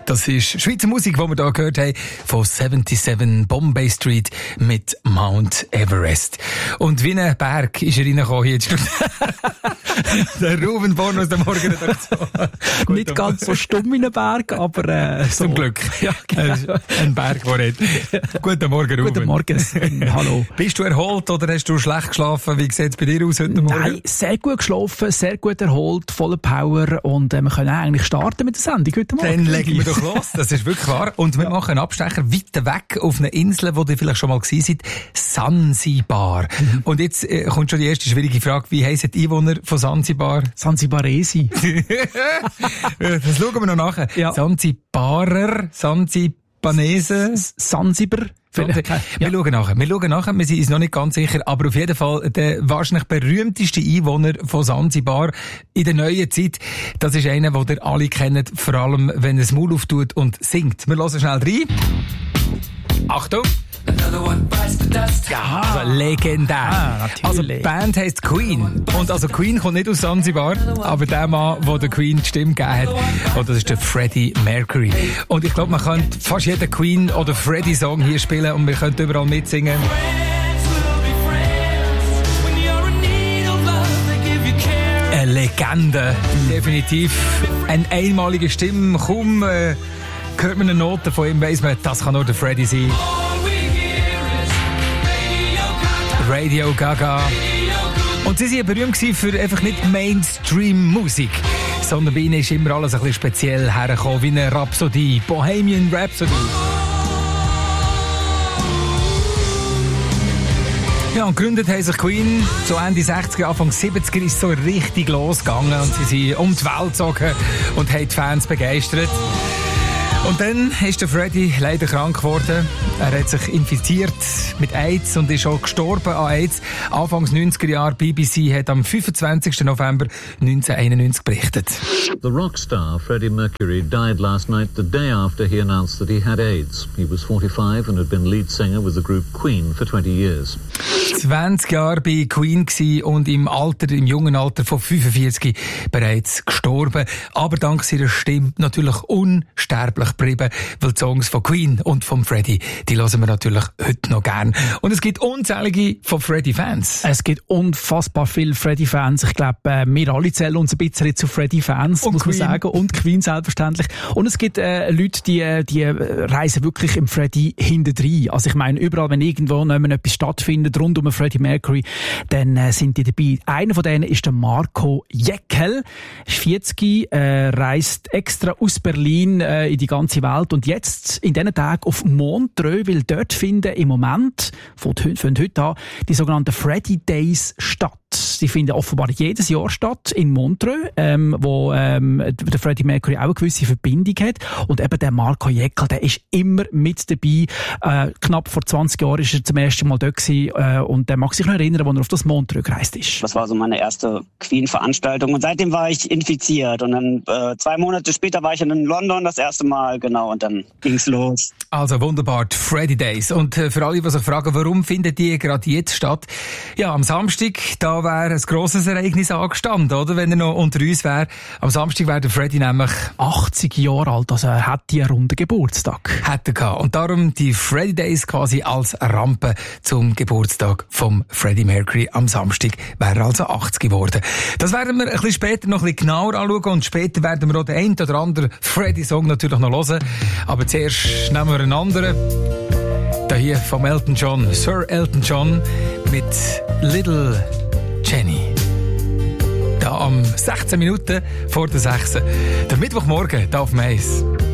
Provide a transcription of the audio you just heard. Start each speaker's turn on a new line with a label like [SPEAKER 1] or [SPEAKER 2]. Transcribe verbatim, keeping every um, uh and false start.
[SPEAKER 1] Das ist Schweizer Musik, die wir hier gehört haben, von siebenundsiebzig Bombay Street mit Mount Everest. Und wie ein Berg ist er reingekommen hier in die Stunde. Der Ruben Born aus der Morgenredaktion.
[SPEAKER 2] Nicht ganz so stumm wie ein Berg, aber äh, so.
[SPEAKER 1] Zum Glück. Ja, genau. Ein Berg, der redet. Guten Morgen, Ruben.
[SPEAKER 2] Guten Morgen. Hallo.
[SPEAKER 1] Bist du erholt oder hast du schlecht geschlafen? Wie sieht es bei dir aus heute Morgen?
[SPEAKER 2] Nein, sehr gut geschlafen, sehr gut erholt, voller Power und äh, wir können eigentlich starten mit der Sendung heute Morgen.
[SPEAKER 1] Dann legen wir doch los, das ist wirklich wahr. Und wir ja. machen einen Abstecher weiter weg auf eine Insel, wo ihr vielleicht schon mal gewesen seid, Sansibar. Mhm. Und jetzt äh, kommt schon die erste schwierige Frage, wie heissen die Einwohner von Sansibar?
[SPEAKER 2] Sansibaresi.
[SPEAKER 1] Das schauen wir noch nachher. Ja. Sansibarer, Sansibanese,
[SPEAKER 2] Sansibar.
[SPEAKER 1] Wir ja. schauen nachher. Wir schauen nachher. Wir sind uns noch nicht ganz sicher. Aber auf jeden Fall der wahrscheinlich berühmteste Einwohner von Sansibar in der neuen Zeit. Das ist einer, den ihr alle kennt. Vor allem, wenn er das Maul auftut und singt. Wir hören schnell rein. Achtung. Ja, also legendär.
[SPEAKER 2] Ah,
[SPEAKER 1] also die Band heisst Queen. Und also Queen kommt nicht aus Sansibar, aber der Mann, der der Queen die Stimme gegeben hat, und das ist der Freddie Mercury. Und ich glaube, man könnte fast jeden Queen- oder Freddie-Song hier spielen und wir könnten überall mitsingen. Eine Legende, definitiv. Eine einmalige Stimme, kaum äh, hört man eine Note von ihm, weiss man, das kann nur der Freddie sein. Radio Gaga. Und sie waren berühmt für einfach nicht Mainstream-Musik, sondern bei ihnen ist immer alles ein bisschen speziell hergekommen, wie eine Rhapsodie, Bohemian Rhapsody. Ja, und gegründet haben sich Queen so Ende sechziger, Anfang siebziger ist so richtig losgegangen und sie sind um die Welt gezogen und haben die Fans begeistert. Und dann ist der Freddie leider krank geworden. Er hat sich infiziert mit AIDS und ist auch gestorben an AIDS. Anfangs neunziger Jahre, B B C hat am fünfundzwanzigsten November neunzehnhunderteinundneunzig berichtet.
[SPEAKER 3] The rock star Freddie Mercury died last night, the day after he announced that he had AIDS. He was forty-five and had been lead singer with the group Queen for twenty years.
[SPEAKER 1] zwanzig Jahre bei Queen gsi und im Alter, im jungen Alter von fünfundvierzig bereits gestorben. Aber dank seiner Stimme natürlich unsterblich geblieben, weil die Songs von Queen und von Freddie, die hören wir natürlich heute noch gern. Und es gibt unzählige von Freddie-Fans.
[SPEAKER 2] Es gibt unfassbar viele Freddie-Fans. Ich glaube, äh, wir alle zählen uns ein bisschen zu Freddie-Fans, muss Queen. man sagen. Und Queen selbstverständlich. Und es gibt äh, Leute, die, die reisen wirklich im Freddie hintendrein. Also ich meine, überall, wenn irgendwo noch etwas stattfindet, rund um Freddie Mercury, dann äh, sind die dabei. Einer von denen ist der Marco Jäckel. Ist vierzig, äh, reist extra aus Berlin äh, in die ganze Welt und jetzt in diesen Tagen auf Montreux, weil dort finden im Moment, von heute an, die sogenannten Freddie Days statt. Die finden offenbar jedes Jahr statt in Montreux, ähm, wo ähm, der Freddie Mercury auch eine gewisse Verbindung hat. Und eben der Marco Jäckel, der ist immer mit dabei. Äh, knapp vor zwanzig Jahren ist er zum ersten Mal dort gewesen, äh, und der mag sich noch erinnern, als er auf das Montreux gereist ist.
[SPEAKER 4] Das war so meine erste Queen-Veranstaltung und seitdem war ich infiziert. Und dann äh, zwei Monate später war ich in London das erste Mal, genau, und dann ging's los.
[SPEAKER 1] Also wunderbar, die Freddie Days. Und äh, für alle, die sich fragen, warum findet die gerade jetzt statt? Ja, am Samstag, da wäre ein grosses Ereignis angestanden, oder? Wenn er noch unter uns wäre. Am Samstag wäre der Freddie nämlich
[SPEAKER 2] achtzig Jahre alt, also er hat die runden Geburtstag.
[SPEAKER 1] Hat er gehabt. Und darum die Freddie Days quasi als Rampe zum Geburtstag vom Freddie Mercury. Am Samstag wäre er also achtzig geworden. Das werden wir ein bisschen später noch ein bisschen genauer anschauen und später werden wir auch den einen oder anderen Freddie-Song natürlich noch hören. Aber zuerst nehmen wir einen anderen. Da hier vom Elton John, Sir Elton John mit Little Jenny. Da am sechzehn Minuten vor der sechs. Der Mittwochmorgen, da auf Mais.